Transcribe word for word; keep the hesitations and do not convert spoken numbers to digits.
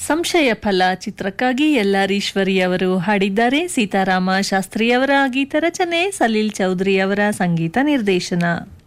ಸಂಶಯ ಫಲ ಚಿತ್ರಕ್ಕಾಗಿ ಎಲ್ಲಾರೀಶ್ವರಿ ಅವರು ಹಾಡಿದ್ದಾರೆ. ಸೀತಾರಾಮ ಶಾಸ್ತ್ರಿ ಅವರ ಗೀತ ರಚನೆ, ಸಲೀಲ್ ಚೌಧರಿ ಅವರ ಸಂಗೀತ ನಿರ್ದೇಶನ.